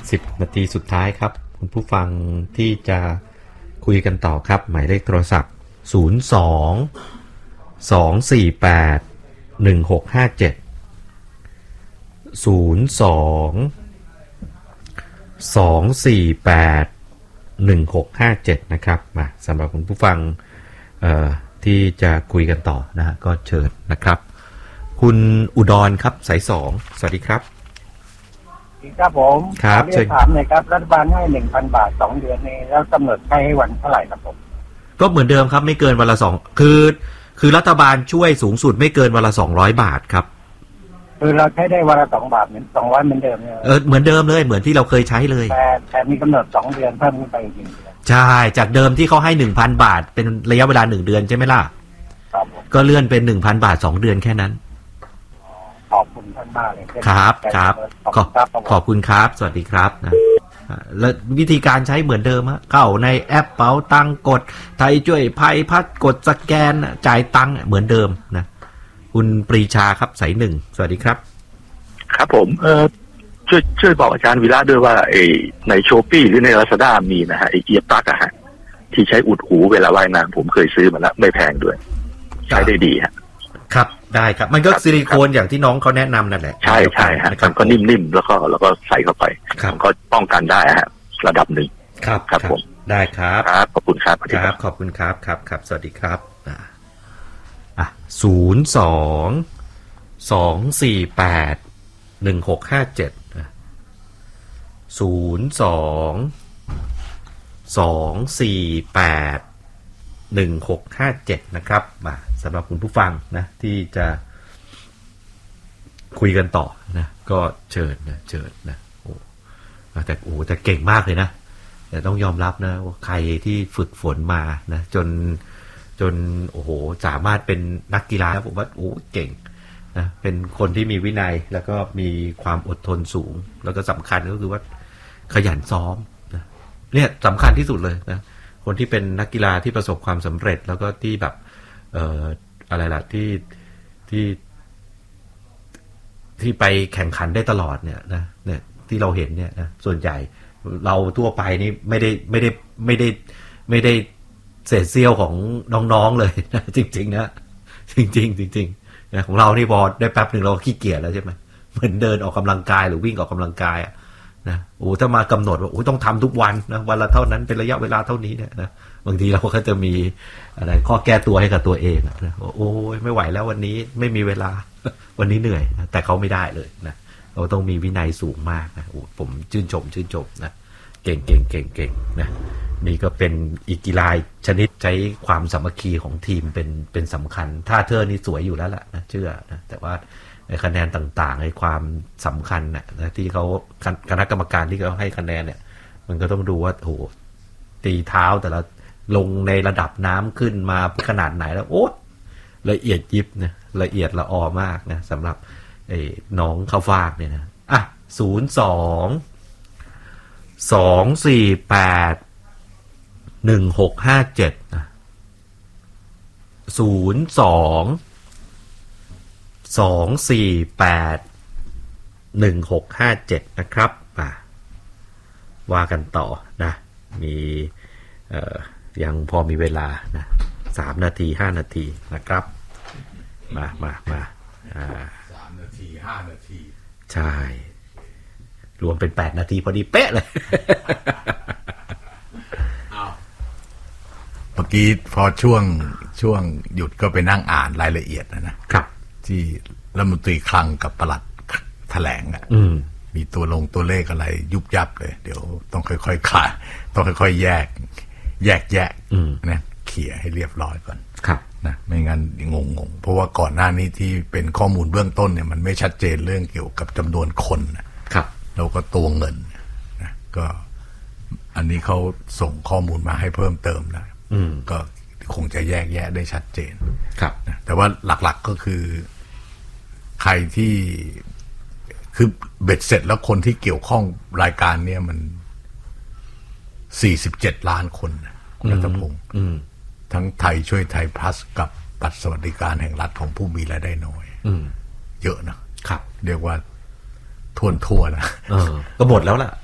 10 นาทีสุดท้ายครับคุณผู้ฟังที่จะคุยกันต่อครับหมายเลขโทรศัพท์02-248-1657 02-248-1657นะครับมาสำหรับคุณผู้ฟังที่จะคุยกันต่อนะฮะก็เชิญนะครับคุณอุดรครับสาย2สวัสดีครับครับผมครับเรียนถามหน่อยครับรัฐบาลให้ 1,000 บาท2เดือนนี้แล้วกำหนดใช้ให้วันเท่าไหร่ครับผมก็เหมือนเดิมครับไม่เกินวันละ2คือรัฐบาลช่วยสูงสุดไม่เกินวันละ200 บาทครับคือเราใช้ได้วันละ2 บาทเหมือน200เหมือนเดิมเนี่ยเหมือนเดิมเลยเหมือนที่เราเคยใช้เลยแต่มีกำหนด2เดือนเพิ่มขึ้นไปอีก1เดือนใช่จากเดิมที่เขาให้ 1,000 บาทเป็นระยะเวลา1เดือนใช่ไหมล่ะครับก็เลื่อนเป็น 1,000 บาท2เดือนแค่นั้นขอบคุณท่านมากเลยครับขอบคุณครับสวัสดีครับนะแล้ววิธีการใช้เหมือนเดิมฮะเข้าในแอปเป๋าตังกดไทยช่วยภัยพัดกดสแกนจ่ายตังค์เหมือนเดิมนะคุณปรีชาครับสาย1สวัสดีครับครับผมช่วยบอกอาจารย์วิระด้วยว่าในโชปี้หรือใน Lazada มีนะฮะเอียร์ปลั๊กอะฮะที่ใช้อุดหูเวลาว่ายน้ำผมเคยซื้อมาแล้วไม่แพงด้วยใช้ได้ดีฮะครับได้ครับมันก็ซิลิโคนอย่างที่น้องเขาแนะนำนั่นแหละใช่ใช่ฮะมันก็นิ่มๆแล้วก็ใส่เข้าไปมันก็ป้องกันได้ฮะระดับหนึ่งครับผมได้ครับขอบคุณครับครับขอบคุณครับครับสวัสดีครับ02-248-1657นะครับมาสำหรับคุณผู้ฟังนะที่จะคุยกันต่อนะก็เชิญนะแต่เก่งมากเลยนะแต่ต้องยอมรับนะว่าใครที่ฝึกฝนมานะจนโอ้โหสามารถเป็นนักกีฬาผมว่าโอ้เก่งนะเป็นคนที่มีวินัยแล้วก็มีความอดทนสูงแล้วก็สำคัญก็คือว่าขยันซ้อมนะเนี่ยสำคัญที่สุดเลยนะคนที่เป็นนักกีฬาที่ประสบความสำเร็จแล้วก็ที่แบบอะไรล่ะที่ไปแข่งขันได้ตลอดเนี่ยที่เราเห็นเนี่ยนะส่วนใหญ่เราทั่วไปนี่ไม่ได้เศษเสี้ยวของน้องๆเลยนะจริงๆนะจริงนะของเรานี่พอได้แป๊บหนึ่งเราขี้เกียจแล้วใช่ไหมเหมือนเดินออกกำลังกายหรือวิ่งออกกำลังกายนะโอ้ถ้ามากำหนดว่าโอ้ต้องทำทุกวันนะวันละเท่านั้นเป็นระยะเวลาเท่านี้เนี่ยนะบางทีเราก็จะมีอะไรข้อแก้ตัวให้กับตัวเองนะโอ้ยไม่ไหวแล้ววันนี้ไม่มีเวลาวันนี้เหนื่อยนะแต่เขาไม่ได้เลยนะเราต้องมีวินัยสูงมากนะโอ้ผมชื่นชมนะเก่งนะนี่ก็เป็นอีกกีฬาชนิดใช้ความสามัคคีของทีมเป็นสำคัญท่าเธอนี่สวยอยู่แล้วล่ะนะเชื่อนะแต่ว่าในคะแนนต่างๆในความสำคัญนะที่เขาคณะกรรมการที่เขาให้คะแนนเนี่ยมันก็ต้องดูว่าโหตีเท้าแต่ละลงในระดับน้ำขึ้นมาขนาดไหนแล้วโอ้ละเอียดยิบนะละเอียดละออมากนะสำหรับน้องข้าวฟากเนี่ยนะ02-248-1657นะ02-248-1657นะครับว่ากันต่อนะมียังพอมีเวลานะ3 นาที 5 นาทีนะครับมา 3 นาที 5 นาทีใช่รวมเป็น8 นาทีพอดีเป๊ะเลยเมื่อกี้พอช่วงหยุดก็ไปนั่งอ่านรายละเอียดนะครับที่รัฐมนตรีคลังกับปลัดแถลงมีตัวเลขอะไรยุบยับเลยเดี๋ยวต้องค่อยๆคลาต้องค่อยๆแยกนะเขี่ยให้เรียบร้อยก่อนนะไม่งั้นงงเพราะว่าก่อนหน้านี้ที่เป็นข้อมูลเบื้องต้นเนี่ยมันไม่ชัดเจนเรื่องเกี่ยวกับจำนวนคนนะครับแล้วก็ตัวเงินนะก็อันนี้เขาส่งข้อมูลมาให้เพิ่มเติมนะก็คงจะแยกแยะได้ชัดเจนครับนะแต่ว่าหลักๆก็คือใครที่คือเบ็ดเสร็จแล้วคนที่เกี่ยวข้องรายการเนี่ยมัน47 ล้านคนคุณรัตพงศ์ทั้งไทยช่วยไทยพลัสกับบัตรสวัสดิการแห่งรัฐของผู้มีรายได้น้อยเยอะนะครับเรียกว่าทั่วนะก็หมดแล้วล่ะ